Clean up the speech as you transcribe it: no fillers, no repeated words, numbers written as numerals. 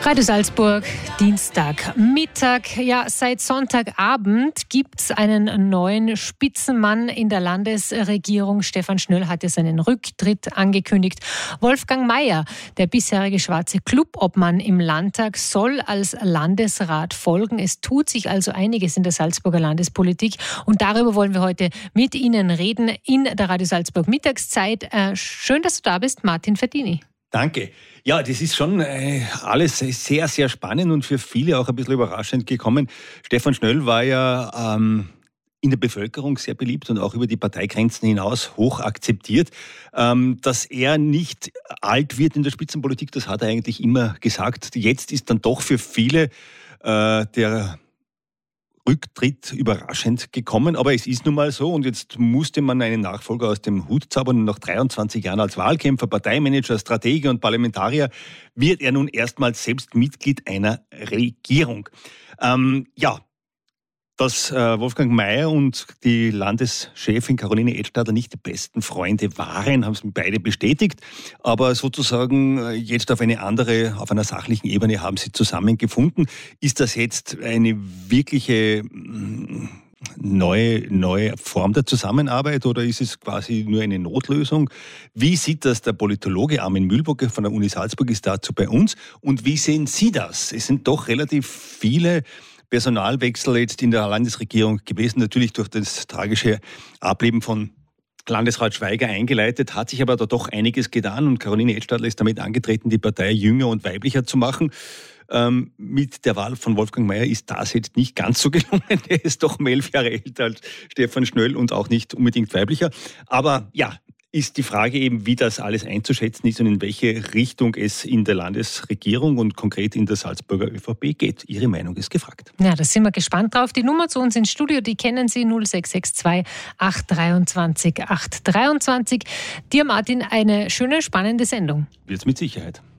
Radio Salzburg, Dienstagmittag. Ja, seit Sonntagabend gibt es einen neuen Spitzenmann in der Landesregierung. Stefan Schnöll hat ja seinen Rücktritt angekündigt. Wolfgang Maier, der bisherige schwarze Clubobmann im Landtag, soll als Landesrat folgen. Es tut sich also einiges in der Salzburger Landespolitik und darüber wollen wir heute mit Ihnen reden in der Radio Salzburg Mittagszeit. Schön, dass du da bist, Martin Verdini. Danke. Ja, das ist schon alles sehr, sehr spannend und für viele auch ein bisschen überraschend gekommen. Stefan Schnöll war ja in der Bevölkerung sehr beliebt und auch über die Parteigrenzen hinaus hoch akzeptiert. Dass er nicht alt wird in der Spitzenpolitik, das hat er eigentlich immer gesagt. Jetzt ist dann doch für viele der Rücktritt überraschend gekommen, aber es ist nun mal so und jetzt musste man einen Nachfolger aus dem Hut zaubern und nach 23 Jahren als Wahlkämpfer, Parteimanager, Stratege und Parlamentarier wird er nun erstmals selbst Mitglied einer Regierung. Dass Wolfgang Maier und die Landeschefin Caroline Edstadler nicht die besten Freunde waren, haben es mir beide bestätigt. Aber sozusagen jetzt auf einer sachlichen Ebene haben sie zusammengefunden. Ist das jetzt eine wirkliche neue Form der Zusammenarbeit oder ist es quasi nur eine Notlösung? Wie sieht das der Politologe Armin Mühlburger von der Uni Salzburg ist dazu bei uns? Und wie sehen Sie das? Es sind doch relativ viele Personalwechsel jetzt in der Landesregierung gewesen, natürlich durch das tragische Ableben von Landesrat Schweiger eingeleitet, hat sich aber da doch einiges getan und Caroline Edstadler ist damit angetreten, die Partei jünger und weiblicher zu machen. Mit der Wahl von Wolfgang Maier ist das jetzt nicht ganz so gelungen. Er ist doch 11 Jahre älter als Stefan Schnöll und auch nicht unbedingt weiblicher. Aber ja, ist die Frage eben, wie das alles einzuschätzen ist und in welche Richtung es in der Landesregierung und konkret in der Salzburger ÖVP geht. Ihre Meinung ist gefragt. Ja, da sind wir gespannt drauf. Die Nummer zu uns ins Studio, die kennen Sie, 0662 823 823. Dir, Martin, eine schöne, spannende Sendung. Wird's mit Sicherheit.